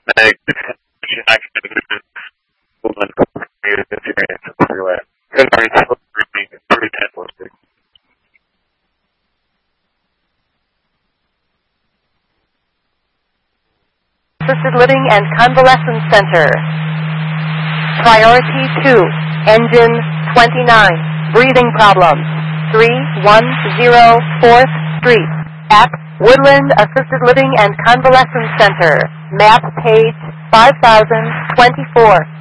Assisted Living and Convalescence Center. Priority 2, engine 29, breathing problems, 310 4th Street, at Woodland Assisted Living and Convalescence Center, map page 5024.